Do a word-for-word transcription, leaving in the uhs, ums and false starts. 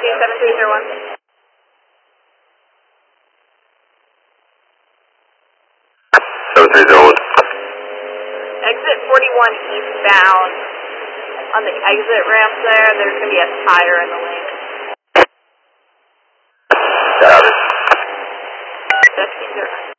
two seven three zero one. seven three zero one. Exit forty-one eastbound. On the exit ramp there, there's going to be a tire in the lane. Got it. That's zero.